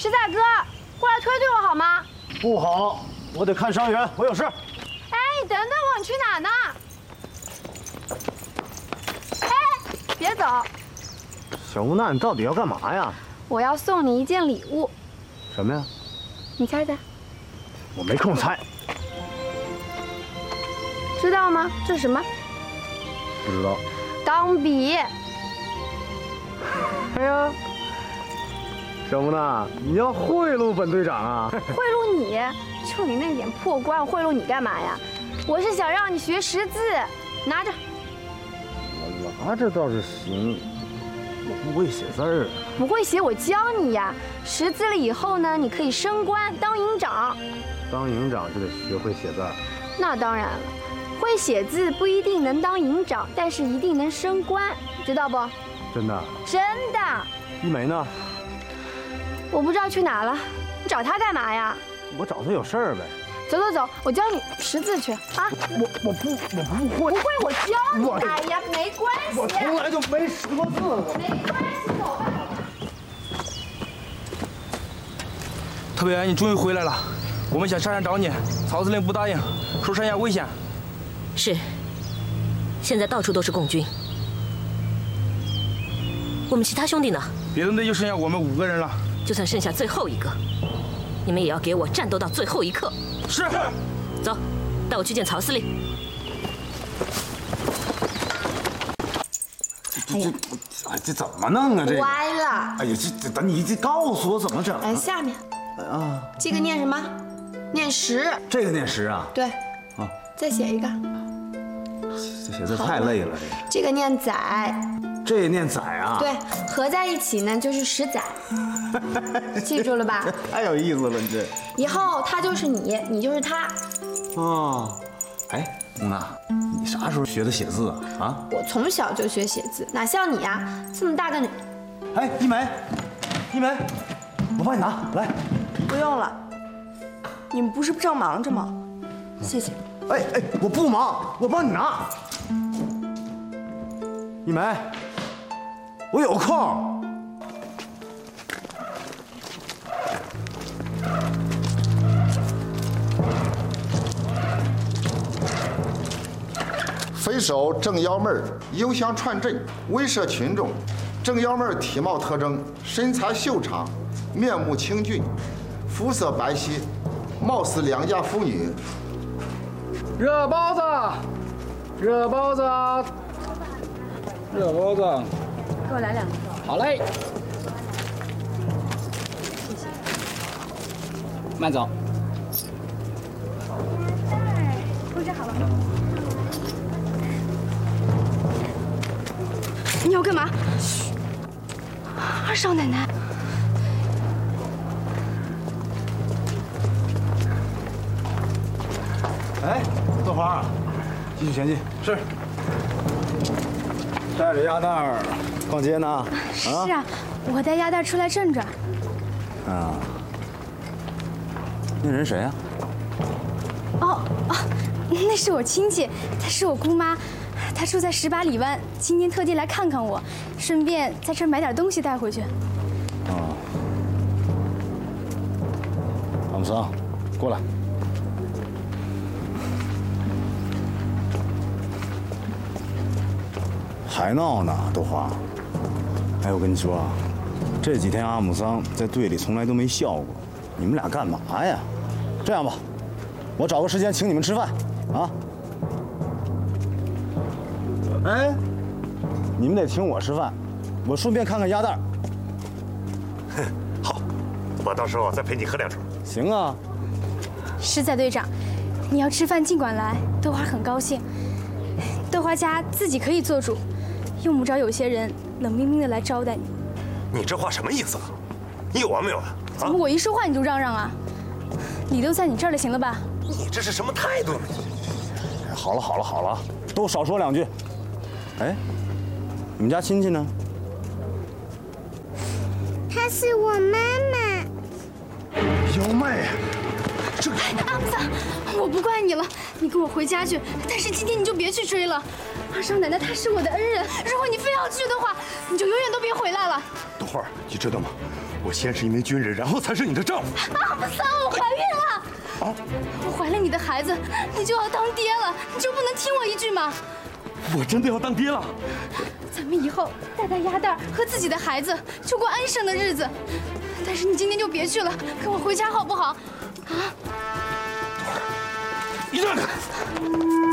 实在哥，过来推推我好吗？ 不好，我得看伤员，我有事。 哎，你等等我，你去哪呢？哎，别走！ 小乌娜，你到底要干嘛呀？ 我要送你一件礼物。 什么呀？ 你猜猜。 我没空猜。 知道吗？这是什么？ 不知道。 钢笔。 哎呀，小乌娜，你要贿赂本队长啊？ 贿赂你？就你那点破官，我贿赂你干嘛呀？我是想让你学识字，拿着。 我拿着倒是行，我不会写字儿。 不会写，我教你呀。识字了以后呢，你可以升官当营长。 当营长就得学会写字儿。 那当然了，会写字不一定能当营长，但是一定能升官，知道不？ 真的？ 真的。 一梅呢？ 我不知道去哪了，你找他干嘛呀？ 我找他有事儿呗。 走走走，我教你识字去啊！ 我不会。 不会，我教你。哎呀，没关系。 我从来就没识过字。 没关系，走吧。 特别员，你终于回来了，我们想上山找你，曹司令不答应，说山下危险。 是，现在到处都是共军。我们其他兄弟呢？ 别的队就剩下我们5个人了。 就算剩下最后一个，你们也要给我战斗到最后一刻。 是。 走，带我去见曹司令。 这怎么弄啊？这歪了。 哎呀，这等你告诉我怎么整。 来下面。 啊， 这个念什么？念识。 这个念识啊？ 对。 啊。 再写一个。 这写字太累了， 这个念载。 这念载啊？ 对，合在一起呢就是10载。记住了吧？ 太有意思了，你这。 以后他就是你，你就是他。 哦，哎，乌娜，你啥时候学的写字啊？啊？ 我从小就学写字，哪像你呀，这么大个女。 哎，一梅，我帮你拿来。 不用了，你们不是正忙着吗？谢谢。 哎，我不忙，我帮你拿。一梅，我有空。 匪首郑幺妹幽香串镇，威慑群众。郑幺妹体貌特征：身材修长，面目清俊，肤色白皙，貌似良家妇女。 热包子，热包子，热包子， 给我来2个。 好嘞。 谢谢。 慢走。 布置好了吗？你要干嘛？嘘，二少奶奶。 哎，豆花，继续前进。 是。 带着鸭蛋逛街呢？ 是啊，我带鸭蛋出来转转。 啊。那人谁呀？ 哦，那是我亲戚，她是我姑妈，她住在18里湾，今天特地来看看我，顺便在这儿买点东西带回去。 哦。阿姆桑，过来。还闹呢，豆花。哎，我跟你说啊，这几天阿姆桑在队里从来都没笑过，你们俩干嘛呀？这样吧，我找个时间请你们吃饭，啊？哎，你们得请我吃饭，我顺便看看鸭蛋。 好，我到时候再陪你喝2盅。 行啊。 是在队长，你要吃饭尽管来，豆花很高兴。豆花家自己可以做主。用不着有些人冷冰冰的来招待你。 你这话什么意思啊？你有完没有啊？ 怎么我一说话你就嚷嚷啊？礼都在你这儿了，行了吧？ 你这是什么态度？ 好了，都少说2句。哎，你们家亲戚呢？ 她是我妈妈。 幺妹，这阿姆桑，我不怪你了，你跟我回家去。但是今天你就别去追了。二少奶奶她是我的恩人，如果你非要去的话，你就永远都别回来了。 豆花儿，你知道吗？我先是一名军人，然后才是你的丈夫。 阿姆桑，我怀孕了！ 啊！ 我怀了你的孩子，你就要当爹了，你就不能听我一句吗？ 我真的要当爹了！ 咱们以后带带鸭蛋和自己的孩子，就过安生的日子。但是你今天就别去了，跟我回家好不好？啊！ 你让开！